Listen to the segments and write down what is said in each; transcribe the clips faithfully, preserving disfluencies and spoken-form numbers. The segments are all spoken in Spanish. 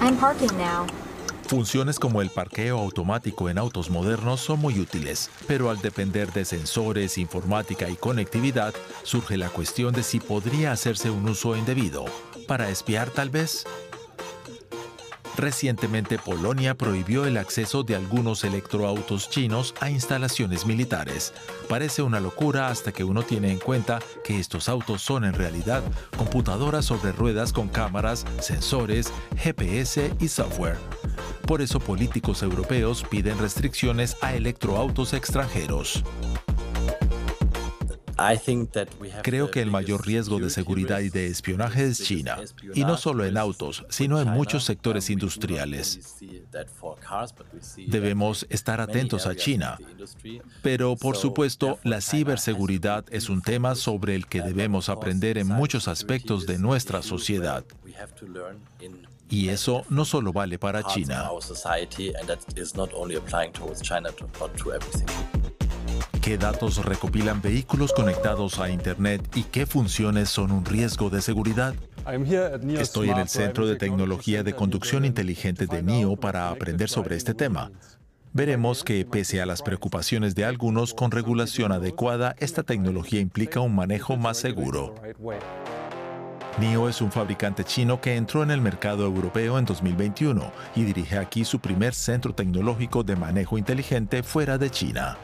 I'm parking now. Funciones como el parqueo automático en autos modernos son muy útiles, pero al depender de sensores, informática y conectividad, surge la cuestión de si podría hacerse un uso indebido. ¿Para espiar tal vez? Recientemente Polonia prohibió el acceso de algunos electroautos chinos a instalaciones militares. Parece una locura hasta que uno tiene en cuenta que estos autos son en realidad computadoras sobre ruedas con cámaras, sensores, G P S y software. Por eso políticos europeos piden restricciones a electroautos extranjeros. Creo que el mayor riesgo de seguridad y de espionaje es China, y no solo en autos, sino en muchos sectores industriales. Debemos estar atentos a China, pero por supuesto la ciberseguridad es un tema sobre el que debemos aprender en muchos aspectos de nuestra sociedad. Y eso no solo vale para China. ¿Qué datos recopilan vehículos conectados a Internet y qué funciones son un riesgo de seguridad? Estoy en el Centro de Tecnología de Conducción Inteligente de NIO para aprender sobre este tema. Veremos que, pese a las preocupaciones de algunos con regulación adecuada, esta tecnología implica un manejo más seguro. NIO es un fabricante chino que entró en el mercado europeo en dos mil veintiuno y dirige aquí su primer centro tecnológico de manejo inteligente fuera de China.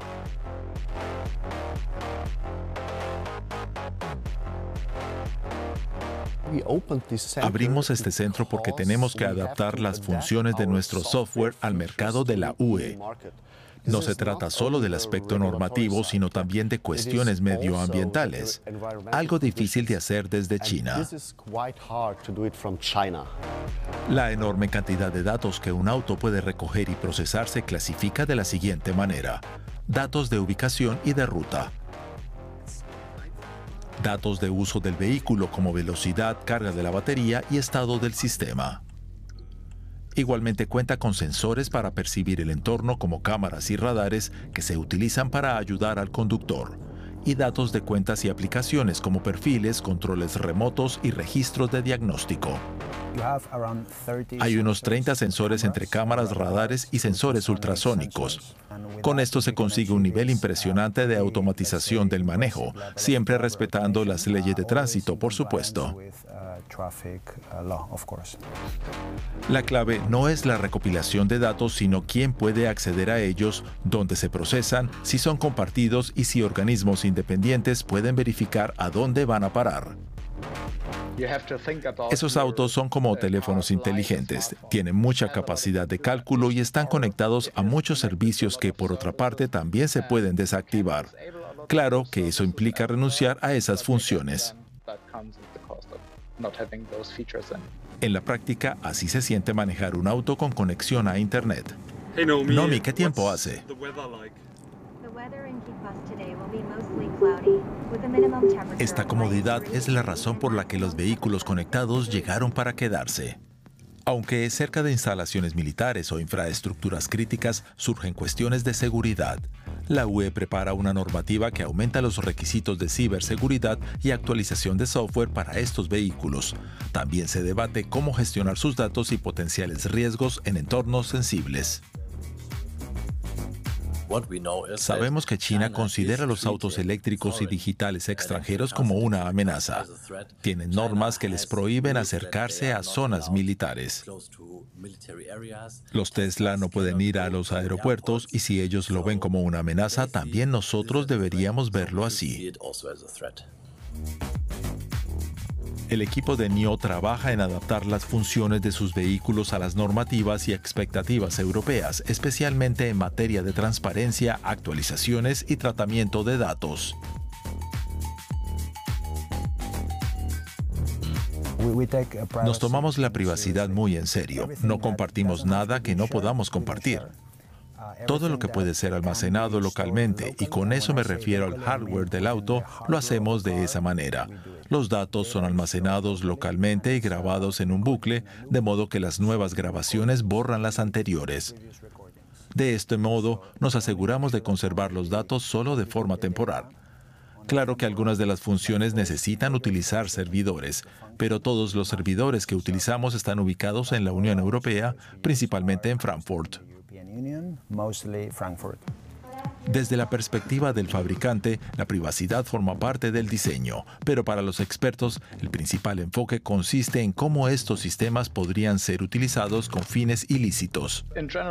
Abrimos este centro porque tenemos que adaptar las funciones de nuestro software al mercado de la U E. No se trata solo del aspecto normativo, sino también de cuestiones medioambientales, algo difícil de hacer desde China. La enorme cantidad de datos que un auto puede recoger y procesar se clasifica de la siguiente manera: datos de ubicación y de ruta, datos de uso del vehículo como velocidad, carga de la batería y estado del sistema. Igualmente cuenta con sensores para percibir el entorno como cámaras y radares que se utilizan para ayudar al conductor, y datos de cuentas y aplicaciones como perfiles, controles remotos y registros de diagnóstico. Hay unos treinta sensores entre cámaras, radares y sensores ultrasónicos. Con esto se consigue un nivel impresionante de automatización del manejo, siempre respetando las leyes de tránsito, por supuesto. La clave no es la recopilación de datos, sino quién puede acceder a ellos, dónde se procesan, si son compartidos y si organismos independientes pueden verificar a dónde van a parar. Esos autos son como teléfonos inteligentes, tienen mucha capacidad de cálculo y están conectados a muchos servicios que, por otra parte, también se pueden desactivar. Claro que eso implica renunciar a esas funciones. En la práctica, así se siente manejar un auto con conexión a Internet. Nomi, ¿qué tiempo hace? Esta comodidad es la razón por la que los vehículos conectados llegaron para quedarse. Aunque cerca de instalaciones militares o infraestructuras críticas surgen cuestiones de seguridad. La U E prepara una normativa que aumenta los requisitos de ciberseguridad y actualización de software para estos vehículos. También se debate cómo gestionar sus datos y potenciales riesgos en entornos sensibles. Sabemos que China considera los autos eléctricos y digitales extranjeros como una amenaza. Tienen normas que les prohíben acercarse a zonas militares. Los Tesla no pueden ir a los aeropuertos y si ellos lo ven como una amenaza, también nosotros deberíamos verlo así. El equipo de NIO trabaja en adaptar las funciones de sus vehículos a las normativas y expectativas europeas, especialmente en materia de transparencia, actualizaciones y tratamiento de datos. Nos tomamos la privacidad muy en serio. No compartimos nada que no podamos compartir. Todo lo que puede ser almacenado localmente, y con eso me refiero al hardware del auto, lo hacemos de esa manera. Los datos son almacenados localmente y grabados en un bucle, de modo que las nuevas grabaciones borran las anteriores. De este modo, nos aseguramos de conservar los datos solo de forma temporal. Claro que algunas de las funciones necesitan utilizar servidores, pero todos los servidores que utilizamos están ubicados en la Unión Europea, principalmente en Frankfurt. Desde la perspectiva del fabricante, la privacidad forma parte del diseño, pero para los expertos, el principal enfoque consiste en cómo estos sistemas podrían ser utilizados con fines ilícitos.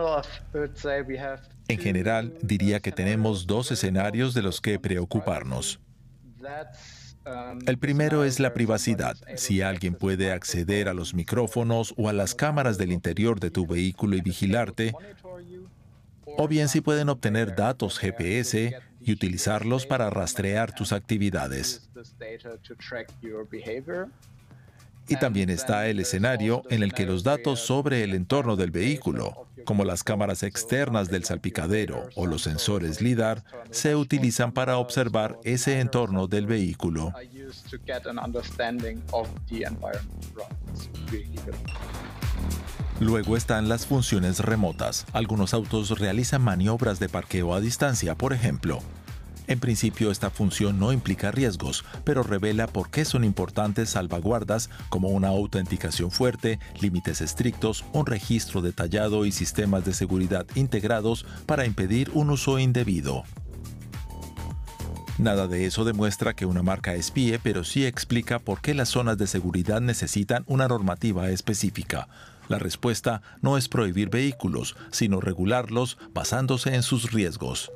En general, diría que tenemos dos escenarios de los que preocuparnos. El primero es la privacidad. Si alguien puede acceder a los micrófonos o a las cámaras del interior de tu vehículo y vigilarte, o bien si pueden obtener datos G P S y utilizarlos para rastrear tus actividades. Y también está el escenario en el que los datos sobre el entorno del vehículo, como las cámaras externas del salpicadero o los sensores LiDAR, se utilizan para observar ese entorno del vehículo. Luego están las funciones remotas. Algunos autos realizan maniobras de parqueo a distancia, por ejemplo. En principio, esta función no implica riesgos, pero revela por qué son importantes salvaguardas como una autenticación fuerte, límites estrictos, un registro detallado y sistemas de seguridad integrados para impedir un uso indebido. Nada de eso demuestra que una marca espíe, pero sí explica por qué las zonas de seguridad necesitan una normativa específica. La respuesta no es prohibir vehículos, sino regularlos basándose en sus riesgos.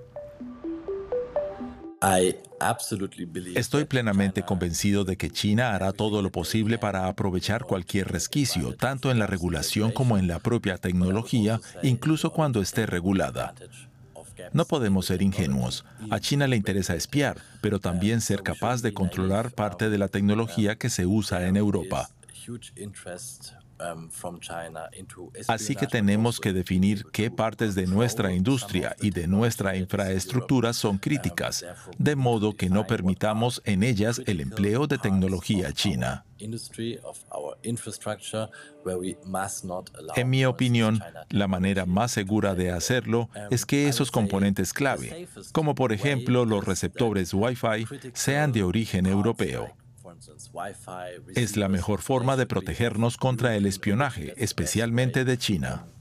Estoy plenamente convencido de que China hará todo lo posible para aprovechar cualquier resquicio, tanto en la regulación como en la propia tecnología, incluso cuando esté regulada. No podemos ser ingenuos. A China le interesa espiar, pero también ser capaz de controlar parte de la tecnología que se usa en Europa. Así que tenemos que definir qué partes de nuestra industria y de nuestra infraestructura son críticas, de modo que no permitamos en ellas el empleo de tecnología china. En mi opinión, la manera más segura de hacerlo es que esos componentes clave, como por ejemplo los receptores Wi-Fi, sean de origen europeo. Es la mejor forma de protegernos contra el espionaje, especialmente de China.